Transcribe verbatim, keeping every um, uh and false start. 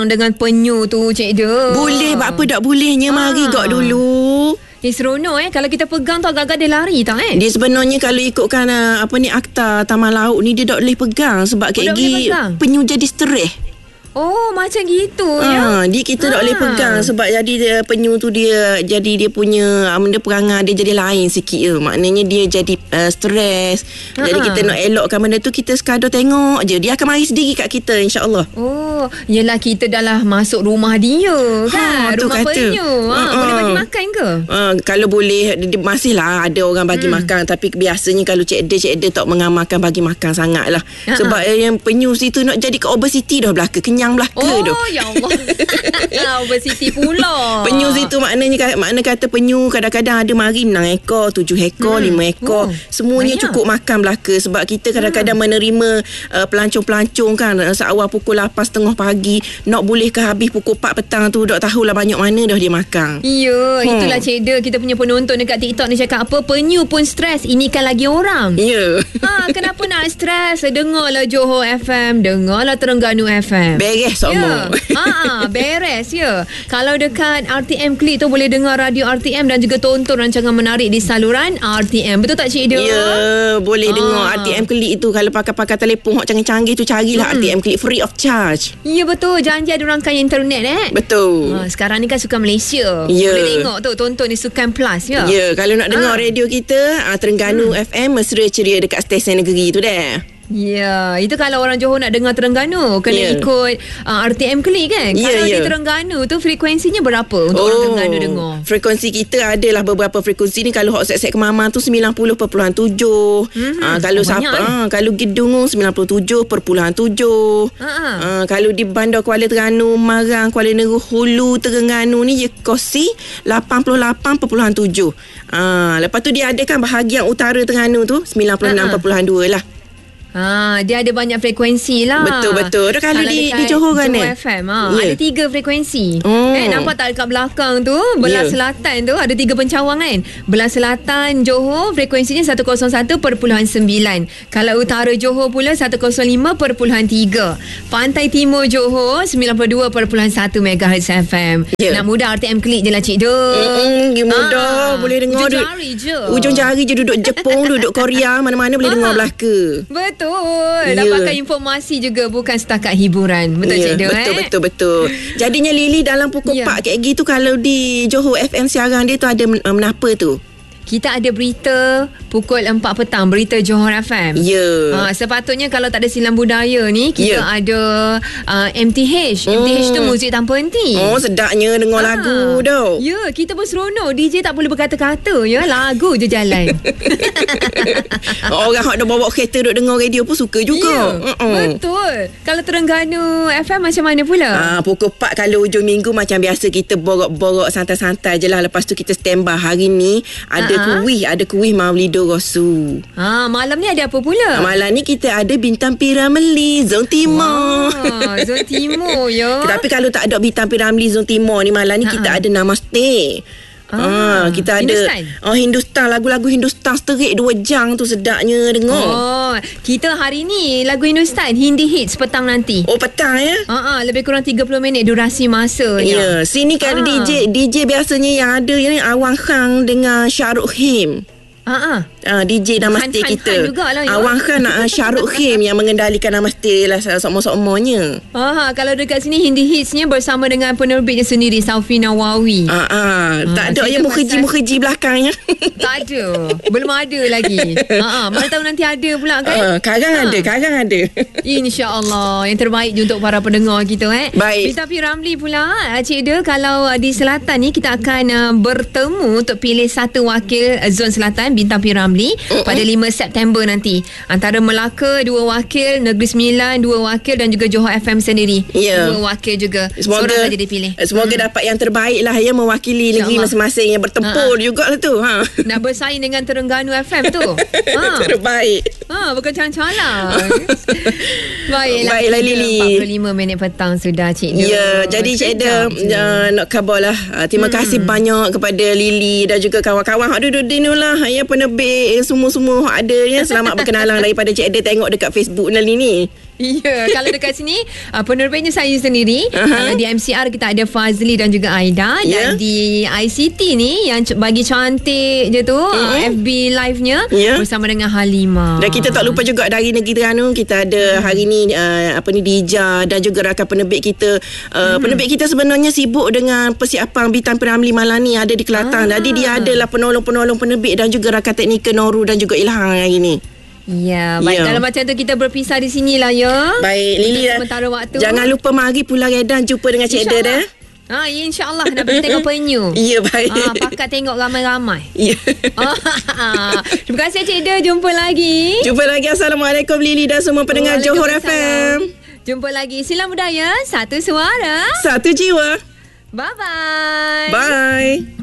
dengan penyu tu, Cik Dia. Boleh, apa tak bolehnya. Ah. Mari gak dulu. Eh, seronok eh. Kalau kita pegang tu agak-agak dia lari tak eh? Dia sebenarnya kalau ikutkan uh, apa ni akta taman laut ni, dia tak boleh pegang sebab Oh, tak boleh kegi pegang? penyu jadi stres. Oh, macam gitu Ah, ya. dia kita tak Ah. boleh pegang sebab jadi dia, penyu tu dia jadi dia punya um, dia perangai dia jadi lain sikit je. Maknanya dia jadi uh, stres. Ah. Jadi kita nak elokkan benda tu, kita sekadar tengok je. Dia akan mari sendiri kat kita, insya-Allah. Oh, yelah kita dah lah masuk rumah dia kan. Ha, tu rumah kata. penyu. Ha, Ha, boleh ha. bagi makan ke? Uh, kalau boleh dia, masih lah ada orang bagi hmm. makan, tapi biasanya kalau Cik Eda Cik Eda tak mengamalkan bagi makan sangat lah. Ha-ha. Sebab yang penyu situ nak jadi ke obesity dah belaka, kenyang belaka Oh, tu. ya Allah. Obesity pula. Penyu situ maknanya makna kata penyu kadang-kadang ada mari enam ekor, tujuh ekor, Hmm. lima ekor. Oh, Semuanya banyak. cukup makan belaka sebab kita kadang-kadang Hmm. menerima uh, pelancong-pelancong kan uh, seawal pukul lapan setengah pagi, nak boleh ke habis pukul empat petang tu, tak tahulah banyak mana dah dia makan. Ya, Hmm. itulah Cik Dia. Kita punya penonton dekat TikTok ni cakap apa? Penyu pun stres, ini kan lagi orang. Ya. Ha, kenapa nak stres? Dengarlah Johor F M, dengarlah Terengganu F M. Beres semua. Ya. Ha, beres ya. Kalau dekat R T M Klik tu boleh dengar radio R T M dan juga tonton rancangan menarik di saluran R T M. Betul tak Cik Dia? Ya, boleh Ah. dengar R T M Klik tu. Kalau pakai-pakai telefon hok canggih-canggih tu, carilah Hmm. R T M Klik free of charge. Ya betul, janji ada rangkaian internet eh. Betul. Ha, sekarang ni kan Sukan Malaysia. Ya. Boleh tengok tu, tonton di Sukan Plus ya. Ya, kalau nak dengar Ah. radio kita, uh, Terengganu F M mesra ceria dekat stesen negeri tu dah. Ya, itu kalau orang Johor nak dengar Terengganu kena Ya. ikut uh, R T M Klik kan. Ya, Kalau ya. di Terengganu tu frekuensinya berapa untuk orang Terengganu dengar? Frekuensi kita adalah beberapa frekuensi ni. Kalau hot set-set ke Mama tu sembilan puluh perpuluhan tujuh. Mhm. Ah, kalau Oh, siapa banyak, eh? ah, kalau Gedung sembilan puluh tujuh perpuluhan tujuh. Ha ah. Ah, kalau di Bandar Kuala Terengganu, Marang, Kuala Neru, Hulu, Terengganu ni je kosi lapan puluh lapan perpuluhan tujuh. Ah, lepas tu dia ada kan bahagian utara Terengganu tu sembilan puluh enam perpuluhan dua lah. Ha, dia ada banyak frekuensi lah. Betul, betul. Kalau di- dekat di Johor kan, Johor eh? F M ha, Ya. ada tiga frekuensi. Oh. Eh, nampak tak dekat belakang tu, belah Ya. selatan tu ada tiga pencawang kan. Belah selatan Johor frekuensinya seratus satu perpuluhan sembilan. Kalau utara Johor pula seratus lima perpuluhan tiga. Pantai timur Johor sembilan puluh dua perpuluhan satu megahertz F M. Ya. Nak mudah R T M Klik je lah Cik Dia. Mm-mm, dia mudah. Ah, Boleh dengar ujung duduk- jari je. Ujung jari je duduk Jepun, duduk Korea, mana-mana boleh Ah. dengar belaka. Betul. Ya. Dapatkan informasi juga, bukan setakat hiburan. Betul Ya, Cik Dia betul, eh? betul, betul. Jadinya Lily dalam pukul Ya. empat kayak gitu, kalau di Johor F M siaran dia tu ada men- menapa tu? Kita ada berita pukul empat petang, berita Johor F M. Ya. Ha, sepatutnya kalau tak ada silam budaya ni, kita Ya. ada uh, M T H. M T H tu Hmm. muzik tanpa henti. Oh, sedapnya dengar Ah. lagu tau. Ya, kita pun seronok. D J tak boleh berkata-kata ya, lagu je jalan. Orang hak dah bawa kereta duduk dengar radio pun suka juga. Ya, Uh-uh. betul. Kalau Terengganu F M macam mana pula? Ah, pukul empat kalau hujung minggu macam biasa kita borok-borok santai-santai je lah. Lepas tu kita stand by. Hari ni ada Ah-ah. kuih, ada kuih Maulidur Rasul. Ha, malam ni ada apa pula? Malam ni kita ada bintang Piramli Zon Timur. Wah, Zon Timur ya. Tapi kalau tak ada bintang Piramli Zon Timur ni, malam ni Ha-ha. kita ada Namaste. Ah, Ah, kita ada Hindustan? Oh, Hindustan, lagu-lagu Hindustan seterik dua jam tu sedapnya dengar. Oh, kita hari ni lagu Hindustan Hindi Hits petang nanti. Oh, petang ya. Ha ah, lebih kurang tiga puluh minit durasi masanya. Ya, sini kan Ah. D J D J biasanya yang ada ni Awang Khan dengan Syahrukh Him. Ha ah. Ah, D J Namaste Han- Han- kita. Han jugalah, ya. Awang Khan uh, Syahrukh Him yang mengendalikan Namaste lah sama-samanya. Ha, kalau dekat sini Hindi Hitsnya bersama dengan penerbitnya sendiri Saufi Nawawi. Ah, ah, tak ada cerita yang mukherji-mukherji belakangnya. Tak ada. Belum ada lagi. Ha ah, mana tahu nanti ada pula kan? Ah, karang Ah. ada, karang ada. InsyaAllah. Yang terbaik je untuk para pendengar kita eh. Baik. Bintang P. Ramli pula Cik Dia, kalau uh, di selatan ni kita akan uh, bertemu untuk pilih satu wakil uh, zon selatan Bintang P. Ramli uh-uh. pada lima September nanti. Antara Melaka dua wakil, Negeri Sembilan dua wakil dan juga Johor F M sendiri Ya. dua wakil juga. Semoga Seorang saja dipilih. Semoga hmm. dapat yang terbaik lah ya, mewakili negeri InsyaAllah. masing-masing yang bertempur jugalah tu. Ha. Nak bersaing dengan Terengganu F M tu. Ha. Terbaik. Ha, bukan calang-calang. Baiklah. Baiklah, Lily. empat puluh lima minit petang sudah Cik Dia. Ya, jadi Cik Eda uh, nak khabarlah. Uh, terima hmm. kasih banyak kepada Lily dan juga kawan-kawan hak duduk di ni lah. Ya, penerbit semua-semua hak ada ya. Selamat berkenalan daripada Cik Eda tengok dekat Facebook Lily ni. Ya, kalau dekat sini uh, penerbitnya saya sendiri. Aha. Kalau di M C R kita ada Fazli dan juga Aida. Ya. Dan di I C T ni yang c- bagi cantik je tu, uh, Mm-mm. F B live-nya Ya. bersama dengan Halimah. Dan kita tak lupa juga dari Negeri Terengganu kita ada hari ni uh, apa ni Dija dan juga rakan penerbit kita. Uh, hmm. Penerbit kita sebenarnya sibuk dengan persiapan Bintang Piramli malam ni ada di Kelantan. Ah. Jadi dia adalah penolong-penolong penerbit dan juga rakan teknikal Noru dan juga Ilham hari ni. Ya, baik. Ya. Kalau macam tu kita berpisah di sinilah ya. Baik, Lily Untuk sementara waktu. jangan lupa mari Pulau Redan jumpa dengan Cik Eda dah. Ha, insyaAllah nak pergi tengok penyu. Ya, baik. Ah, pakat tengok ramai-ramai. Ya. Ah, terima kasih Cik Eda. Jumpa lagi. Jumpa lagi. Assalamualaikum Lily dan semua pendengar Johor F M. Jumpa lagi. Silam Budaya, satu suara, Satu jiwa. bye-bye. Bye.